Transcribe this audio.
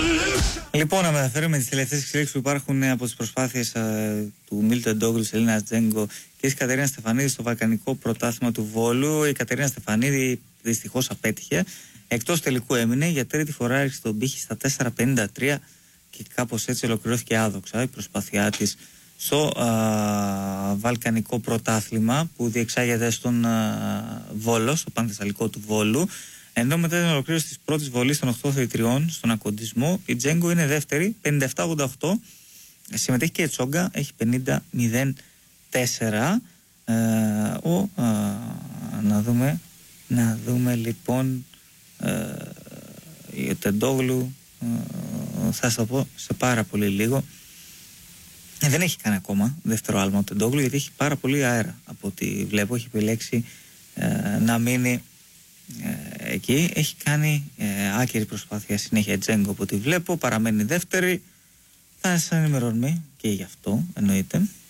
Λοιπόν, να μεταφέρουμε τις τελευταίες εξελίξεις που υπάρχουν από τις προσπάθειες του Μίλτον Ντόγκλου, Ελίνα Τζέγκο και της Κατερίνα Στεφανίδη στο Βαλκανικό Πρωτάθλημα του Βόλου. Η Κατερίνα Στεφανίδη δυστυχώς απέτυχε. Εκτός τελικού έμεινε, για τρίτη φορά έριξε τον πύχη στα 4,53 και κάπως έτσι ολοκληρώθηκε άδοξα η προσπάθειά της στο Βαλκανικό Πρωτάθλημα που διεξάγεται στον Βόλο, στο Πανθεσσαλικό του Βόλου. Ενώ μετά την ολοκλήρωση της πρώτης βολής των 8 θηρητριών στον ακοντισμό, η Τζέγκο είναι δεύτερη, 57-88. Συμμετέχει και η Τσόγκα, έχει 50-04. Να δούμε λοιπόν η Τεντόγλου, θα σας το πω σε πάρα πολύ λίγο. Δεν έχει κάνει ακόμα δεύτερο άλμα ο Τεντόγλου, γιατί έχει πάρα πολύ αέρα από ό,τι βλέπω. Έχει επιλέξει να μείνει εκεί. Έχει κάνει άκυρη προσπάθεια συνέχεια Τζέγκο από ό,τι βλέπω, παραμένει δεύτερη. Θα σας ενημερώνουμε και γι' αυτό, εννοείται.